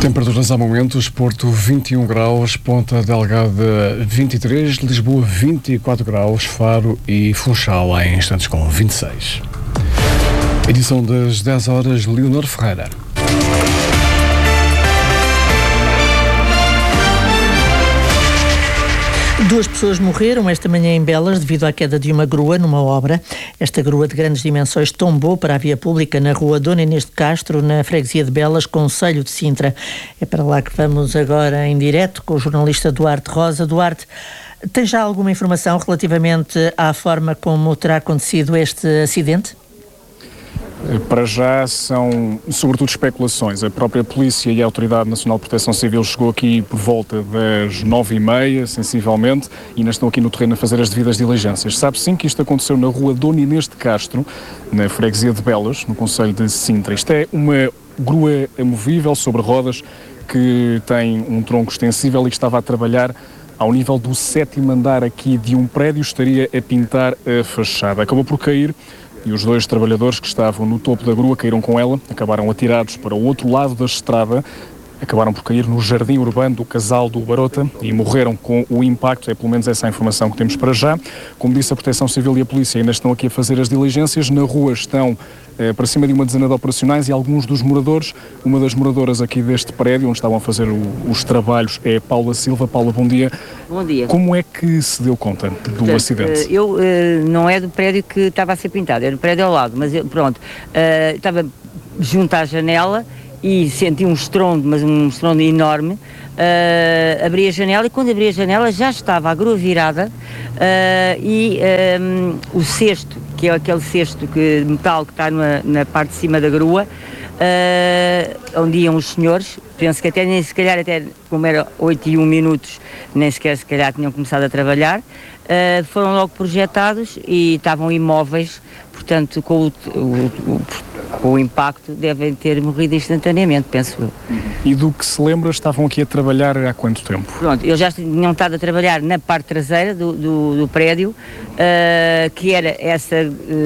Temperaturas há momentos: Porto 21 graus, Ponta Delgada 23, Lisboa 24 graus, Faro e Funchal em instantes com 26. Edição das 10 horas, Leonor Ferreira. Duas pessoas morreram esta manhã em Belas devido à queda de uma grua numa obra. Esta grua de grandes dimensões tombou para a via pública na rua Dona Inês de Castro, na freguesia de Belas, concelho de Sintra. É para lá que vamos agora em direto com o jornalista Duarte Rosa. Duarte, tem já alguma informação relativamente à forma como terá acontecido este acidente? Para já são sobretudo especulações. A própria Polícia e a Autoridade Nacional de Proteção Civil chegou aqui por volta das 9h30, sensivelmente, e ainda estão aqui no terreno a fazer as devidas diligências. Sabe sim que isto aconteceu na rua Dona Inês de Castro, na freguesia de Belas, no concelho de Sintra. Isto é uma grua amovível sobre rodas que tem um tronco extensível e que estava a trabalhar ao nível do 7º andar aqui de um prédio, estaria a pintar a fachada. Acabou por cair e os dois trabalhadores que estavam no topo da grua caíram com ela, acabaram atirados para o outro lado da estrada, acabaram por cair no jardim urbano do Casal do Barota e morreram com o impacto. É pelo menos essa a informação que temos para já. Como disse, a Proteção Civil e a Polícia ainda estão aqui a fazer as diligências. Na rua estão para cima de uma dezena de operacionais e alguns dos moradores. Uma das moradoras aqui deste prédio, onde estavam a fazer os trabalhos, é Paula Silva. Paula, bom dia. Bom dia. Como é que se deu conta do acidente? Eu não é do prédio que estava a ser pintado, é do prédio ao lado, mas estava junto à janela e senti um estrondo, mas um estrondo enorme. Abri a janela e quando abri a janela já estava a grua virada o cesto, que é aquele cesto de metal que está na parte de cima da grua, onde iam os senhores, penso que até como era 8h01, nem sequer se calhar tinham começado a trabalhar, foram logo projetados e estavam imóveis, portanto com o impacto devem ter morrido instantaneamente, penso eu. E do que se lembra, estavam aqui a trabalhar há quanto tempo? Pronto, eles já tinham estado a trabalhar na parte traseira do prédio, que era essa,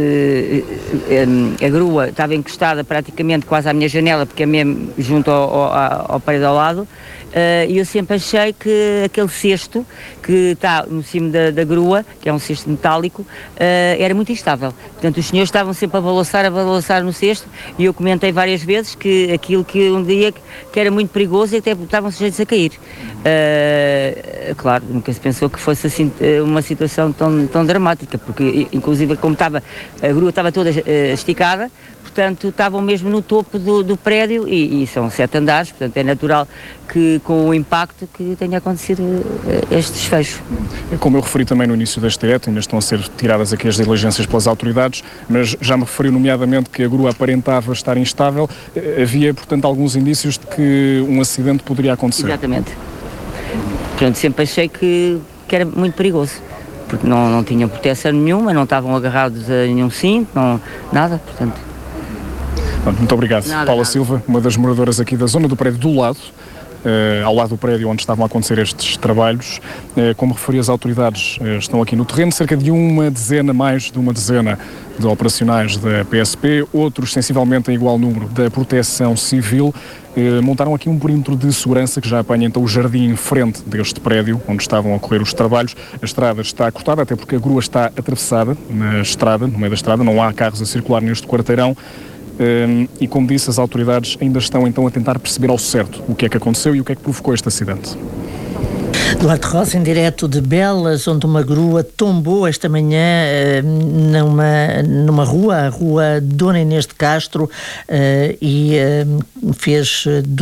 a grua estava encostada praticamente quase à minha janela, porque é mesmo junto ao prédio ao lado. E eu sempre achei que aquele cesto que está no cimo da grua, que é um cesto metálico, era muito instável. Portanto, os senhores estavam sempre a balançar no cesto, e eu comentei várias vezes que aquilo que um dia que era muito perigoso e até estavam sujeitos a cair. Claro, nunca se pensou que fosse assim uma situação tão dramática, porque inclusive como a grua estava toda esticada, portanto estavam mesmo no topo do prédio e são 7 andares, portanto é natural que com o impacto que tenha acontecido este desfecho. Como eu referi também no início deste direto, ainda estão a ser tiradas aqui as diligências pelas autoridades, mas já me referi nomeadamente que a grua aparentava estar instável. Havia, portanto, alguns indícios de que um acidente poderia acontecer. Exatamente. Portanto, sempre achei que era muito perigoso, porque não tinham proteção nenhuma, não estavam agarrados a nenhum cinto, nada, portanto. Muito obrigado. Paula Silva, uma das moradoras aqui da zona do prédio do lado, ao lado do prédio onde estavam a acontecer estes trabalhos. Como referi, as autoridades estão aqui no terreno, cerca de mais de uma dezena de operacionais da PSP, outros sensivelmente em igual número da Proteção Civil, montaram aqui um perímetro de segurança que já apanha então o jardim em frente deste prédio onde estavam a ocorrer os trabalhos. A estrada está cortada, até porque a grua está atravessada na estrada, no meio da estrada, não há carros a circular neste quarteirão. E como disse, as autoridades ainda estão então a tentar perceber ao certo o que é que aconteceu e o que é que provocou este acidente. Duarte Rosa, em direto de Belas, onde uma grua tombou esta manhã numa rua, a rua Dona Inês de Castro, e fez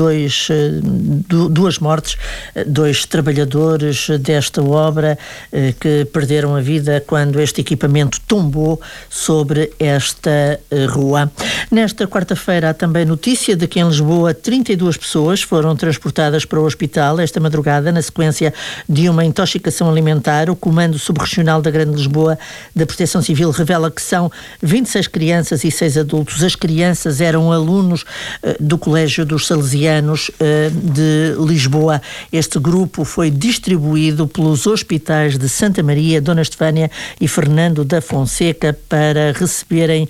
duas mortes, 2 trabalhadores desta obra que perderam a vida quando este equipamento tombou sobre esta rua. Nesta quarta-feira há também notícia de que em Lisboa 32 pessoas foram transportadas para o hospital esta madrugada na sequência de uma intoxicação alimentar. O Comando Subregional da Grande Lisboa da Proteção Civil revela que são 26 crianças e 6 adultos. As crianças eram alunos do Colégio dos Salesianos de Lisboa. Este grupo foi distribuído pelos hospitais de Santa Maria, Dona Estefânia e Fernando da Fonseca para receberem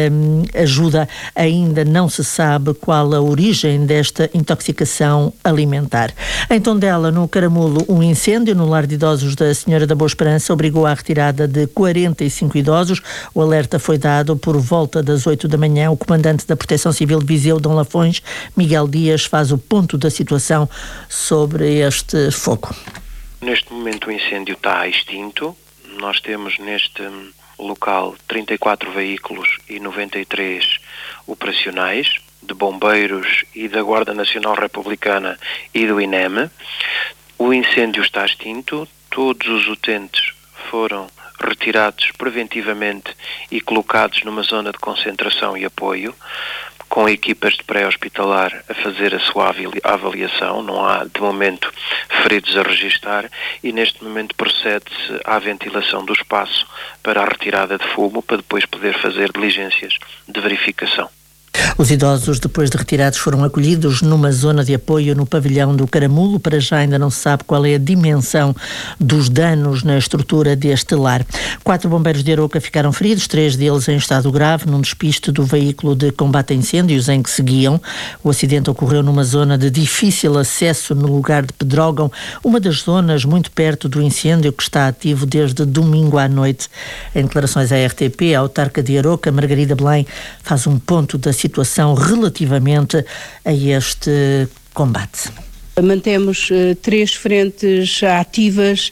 ajuda. Ainda não se sabe qual a origem desta intoxicação alimentar. Em Tondela, no Caramulo, um incêndio no lar de idosos da Senhora da Boa Esperança obrigou à retirada de 45 idosos. O alerta foi dado por volta das 8 da manhã. O comandante da Proteção Civil de Viseu, Dom Lafões, Miguel Dias, faz o ponto da situação sobre este fogo. Neste momento o incêndio está extinto. Nós temos neste local 34 veículos e 93 operacionais, de bombeiros e da Guarda Nacional Republicana e do INEM. O incêndio está extinto, todos os utentes foram retirados preventivamente e colocados numa zona de concentração e apoio, com equipas de pré-hospitalar a fazer a sua avaliação. Não há, de momento, feridos a registar e, neste momento, procede-se à ventilação do espaço para a retirada de fumo, para depois poder fazer diligências de verificação. Os idosos, depois de retirados, foram acolhidos numa zona de apoio no pavilhão do Caramulo. Para já ainda não se sabe qual é a dimensão dos danos na estrutura deste lar. 4 bombeiros de Aroca ficaram feridos, 3 deles em estado grave, num despiste do veículo de combate a incêndios em que seguiam. O acidente ocorreu numa zona de difícil acesso no lugar de Pedrógão, uma das zonas muito perto do incêndio que está ativo desde domingo à noite. Em declarações à RTP, a autarca de Aroca, Margarida Belém, faz um ponto da situação relativamente a este combate. Mantemos 3 frentes ativas,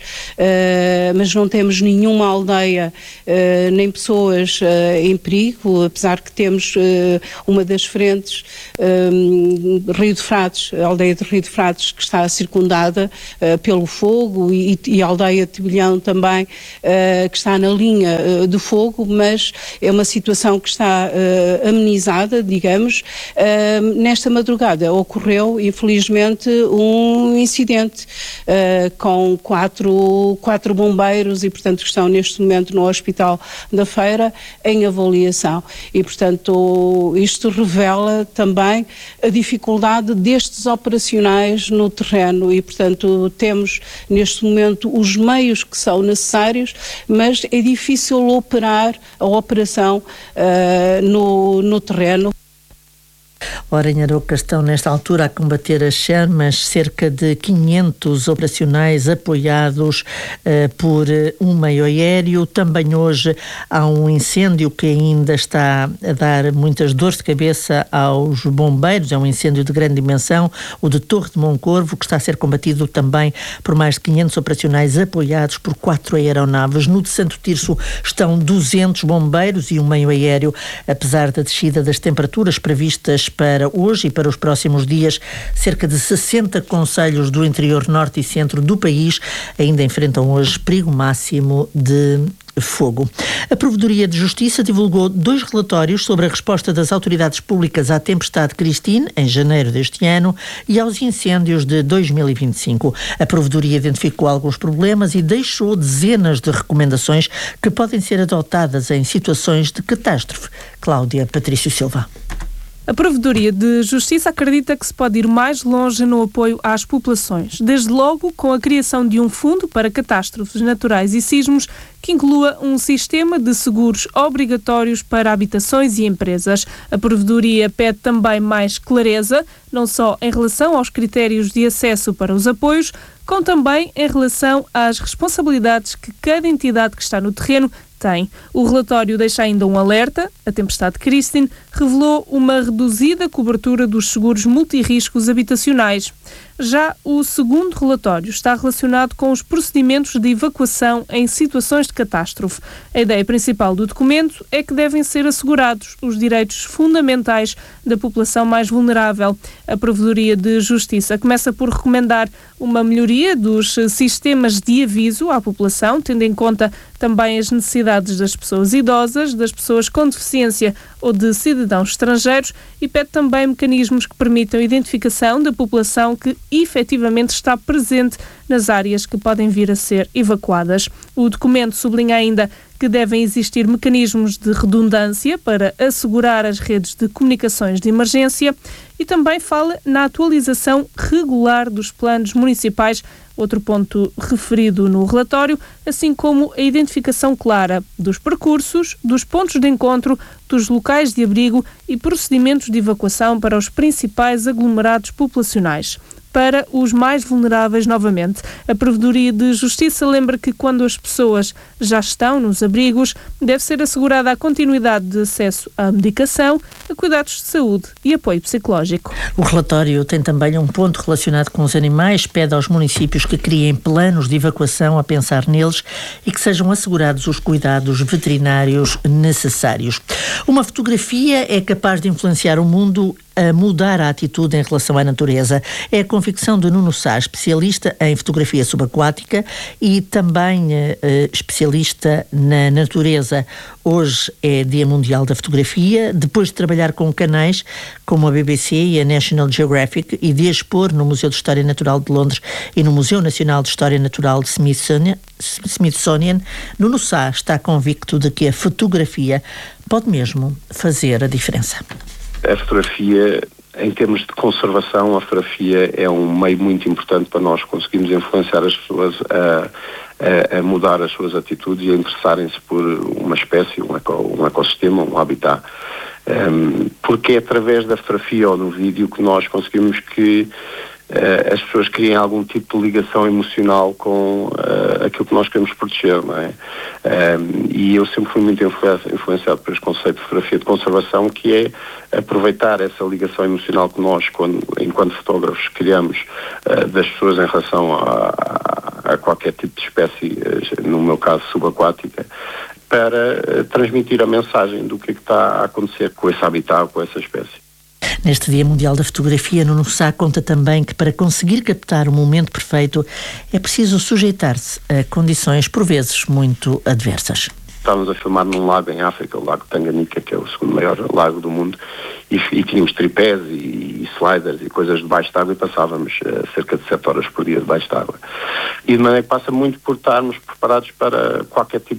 mas não temos nenhuma aldeia nem pessoas em perigo, apesar que temos uma das frentes, Rio de Frades, a aldeia de Rio de Frades, que está circundada pelo fogo, e a aldeia de Tibilhão também, que está na linha do fogo, mas é uma situação que está amenizada, digamos. Nesta madrugada ocorreu, infelizmente, um incidente com quatro bombeiros e, portanto, que estão neste momento no Hospital da Feira em avaliação. E, portanto, isto revela também a dificuldade destes operacionais no terreno e, portanto, temos neste momento os meios que são necessários, mas é difícil operar a operação no terreno. Ora, em Aroca estão nesta altura a combater as chamas cerca de 500 operacionais apoiados por um meio aéreo. Também hoje há um incêndio que ainda está a dar muitas dores de cabeça aos bombeiros. É um incêndio de grande dimensão, o de Torre de Moncorvo, que está a ser combatido também por mais de 500 operacionais apoiados por 4 aeronaves. No de Santo Tirso estão 200 bombeiros e um meio aéreo. Apesar da descida das temperaturas previstas para hoje e para os próximos dias, cerca de 60 concelhos do interior norte e centro do país ainda enfrentam hoje perigo máximo de fogo. A Provedoria de Justiça divulgou 2 relatórios sobre a resposta das autoridades públicas à tempestade Christine, em janeiro deste ano, e aos incêndios de 2025. A Provedoria identificou alguns problemas e deixou dezenas de recomendações que podem ser adotadas em situações de catástrofe. Cláudia Patrício Silva. A Provedoria de Justiça acredita que se pode ir mais longe no apoio às populações, desde logo com a criação de um fundo para catástrofes naturais e sismos que inclua um sistema de seguros obrigatórios para habitações e empresas. A Provedoria pede também mais clareza, não só em relação aos critérios de acesso para os apoios, como também em relação às responsabilidades que cada entidade que está no terreno tem. O relatório deixa ainda um alerta. A tempestade Christine revelou uma reduzida cobertura dos seguros multirriscos habitacionais. Já o segundo relatório está relacionado com os procedimentos de evacuação em situações de catástrofe. A ideia principal do documento é que devem ser assegurados os direitos fundamentais da população mais vulnerável. A Provedoria de Justiça começa por recomendar uma melhoria dos sistemas de aviso à população, tendo em conta também as necessidades das pessoas idosas, das pessoas com deficiência ou de cidadãos cidadãos estrangeiros e pede também mecanismos que permitam a identificação da população que efetivamente está presente nas áreas que podem vir a ser evacuadas. O documento sublinha ainda que devem existir mecanismos de redundância para assegurar as redes de comunicações de emergência e também fala na atualização regular dos planos municipais, outro ponto referido no relatório, assim como a identificação clara dos percursos, dos pontos de encontro, dos locais de abrigo e procedimentos de evacuação para os principais aglomerados populacionais. Para os mais vulneráveis, novamente, a Provedoria de Justiça lembra que quando as pessoas já estão nos abrigos, deve ser assegurada a continuidade de acesso à medicação, a cuidados de saúde e apoio psicológico. O relatório tem também um ponto relacionado com os animais, pede aos municípios que criem planos de evacuação a pensar neles e que sejam assegurados os cuidados veterinários necessários. Uma fotografia é capaz de influenciar o mundo a mudar a atitude em relação à natureza. É a convicção de Nuno Sá, especialista em fotografia subaquática e também especialista na natureza. Hoje é Dia Mundial da Fotografia. Depois de trabalhar com canais como a BBC e a National Geographic e de expor no Museu de História Natural de Londres e no Museu Nacional de História Natural de Smithsonian, Nuno Sá está convicto de que a fotografia pode mesmo fazer a diferença. A fotografia, em termos de conservação, a fotografia é um meio muito importante para nós conseguirmos influenciar as pessoas a mudar as suas atitudes e a interessarem-se por uma espécie, um ecossistema, um habitat. Porque é através da fotografia ou do vídeo que nós conseguimos que as pessoas criem algum tipo de ligação emocional com aquilo que nós queremos proteger, não é? E eu sempre fui muito influenciado por este conceito de fotografia de conservação, que é aproveitar essa ligação emocional que nós, enquanto fotógrafos, criamos das pessoas em relação a qualquer tipo de espécie, no meu caso subaquática, para transmitir a mensagem do que está a acontecer com esse habitat, com essa espécie. Neste Dia Mundial da Fotografia, Nuno Sá conta também que para conseguir captar o momento perfeito é preciso sujeitar-se a condições por vezes muito adversas. Estávamos a filmar num lago em África, o Lago Tanganica, que é o segundo maior lago do mundo, e tínhamos tripés e sliders e coisas debaixo de água e passávamos cerca de 7 horas por dia debaixo de água. E de maneira que passa muito por estarmos preparados para qualquer tipo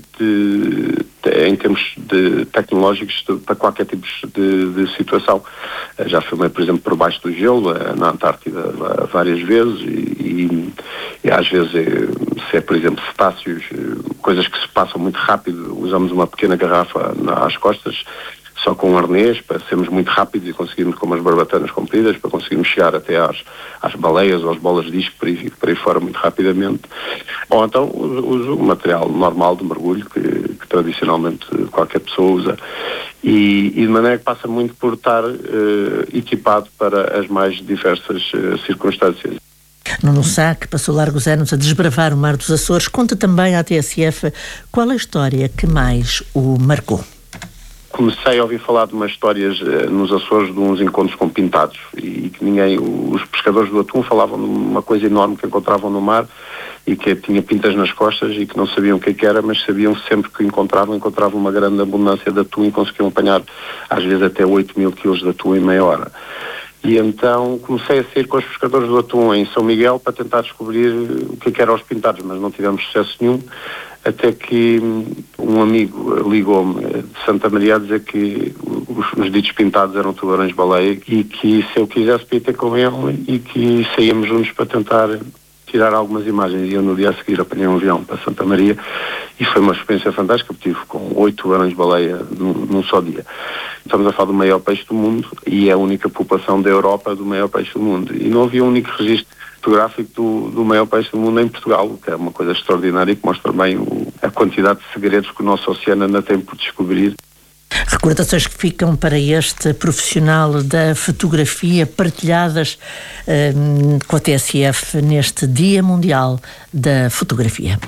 em termos de tecnológicos, para qualquer tipo de situação. Já filmei, por exemplo, por baixo do gelo, na Antártida, várias vezes, e às vezes, se é, por exemplo, cetáceos, coisas que se passam muito rápido, usamos uma pequena garrafa às costas, só com um arnês, para sermos muito rápidos e conseguirmos, com umas barbatanas compridas, para conseguirmos chegar até às baleias ou às bolas de disco por aí fora muito rapidamente. Ou então uso o material normal de mergulho, que tradicionalmente qualquer pessoa usa, e de maneira que passa muito por estar equipado para as mais diversas circunstâncias. Nuno Sá, que passou largos anos a desbravar o Mar dos Açores, conta também à TSF qual a história que mais o marcou. Comecei a ouvir falar de umas histórias nos Açores de uns encontros com pintados e que os pescadores do atum falavam de uma coisa enorme que encontravam no mar e que tinha pintas nas costas e que não sabiam o que era, mas sabiam sempre que encontravam uma grande abundância de atum e conseguiam apanhar às vezes até 8.000 quilos de atum em meia hora. E então comecei a sair com os pescadores do atum em São Miguel para tentar descobrir o que eram os pintados, mas não tivemos sucesso nenhum, até que um amigo ligou-me de Santa Maria a dizer que os ditos pintados eram tubarões-baleia e que se eu quisesse podia ter com ele e que saíamos juntos para tentar tirar algumas imagens. E eu no dia a seguir apanhei um avião para Santa Maria e foi uma experiência fantástica, porque estive com 8 tubarões-baleia num só dia. Estamos a falar do maior peixe do mundo e é a única população da Europa do maior peixe do mundo. E não havia um único registro fotográfico do maior peixe do mundo em Portugal, o que é uma coisa extraordinária e que mostra bem a quantidade de segredos que o nosso oceano ainda tem por descobrir. Recordações que ficam para este profissional da fotografia partilhadas com a TSF neste Dia Mundial da Fotografia.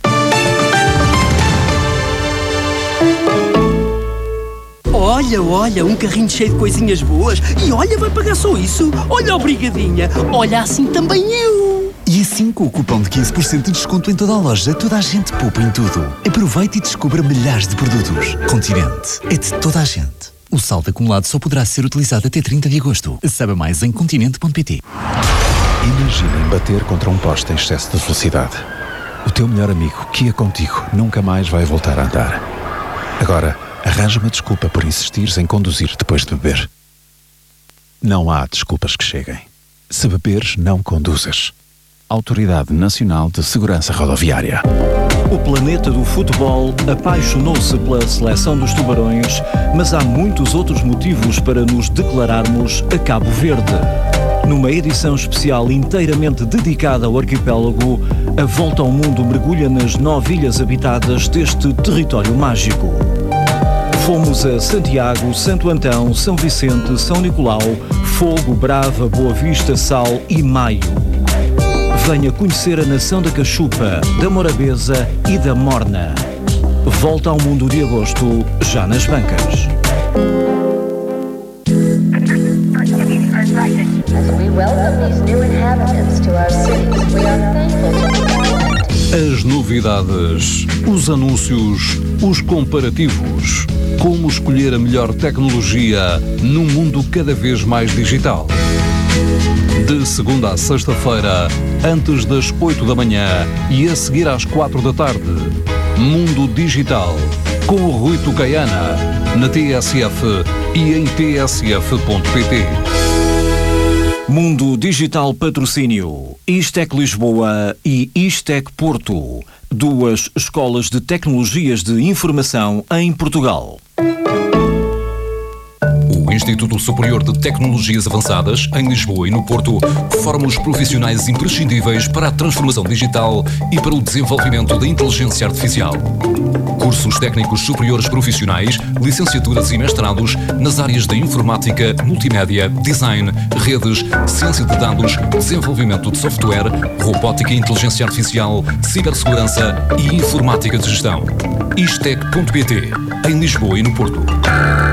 Olha, um carrinho cheio de coisinhas boas. E olha, vai pagar só isso. Olha, obrigadinha. Olha, assim também eu. E assim, com o cupom de 15% de desconto em toda a loja, toda a gente poupa em tudo. Aproveite e descubra milhares de produtos. Continente é de toda a gente. O saldo acumulado só poderá ser utilizado até 30 de agosto. Saiba mais em continente.pt. Imaginem bater contra um poste em excesso de velocidade. O teu melhor amigo, que ia contigo, nunca mais vai voltar a andar. Agora, arranja uma desculpa por insistires em conduzir depois de beber. Não há desculpas que cheguem. Se beberes, não conduzas. Autoridade Nacional de Segurança Rodoviária. O planeta do futebol apaixonou-se pela seleção dos Tubarões, mas há muitos outros motivos para nos declararmos a Cabo Verde. Numa edição especial inteiramente dedicada ao arquipélago, a Volta ao Mundo mergulha nas 9 ilhas habitadas deste território mágico. Fomos a Santiago, Santo Antão, São Vicente, São Nicolau, Fogo, Brava, Boa Vista, Sal e Maio. Venha conhecer a nação da Cachupa, da Morabeza e da Morna. Volta ao Mundo de agosto, já nas bancas. As novidades, os anúncios, os comparativos. Como escolher a melhor tecnologia num mundo cada vez mais digital. De segunda a sexta-feira, antes das 8 da manhã e a seguir às 4 da tarde. Mundo Digital, com o Rui Tucaiana, na TSF e em tsf.pt. Mundo Digital Patrocínio, Istec Lisboa e Istec Porto, 2 escolas de tecnologias de informação em Portugal. O Instituto Superior de Tecnologias Avançadas, em Lisboa e no Porto, forma os profissionais imprescindíveis para a transformação digital e para o desenvolvimento da inteligência artificial. Cursos técnicos superiores profissionais, licenciaturas e mestrados nas áreas da informática, multimédia, design, redes, ciência de dados, desenvolvimento de software, robótica e inteligência artificial, cibersegurança e informática de gestão. Istec.pt, em Lisboa e no Porto.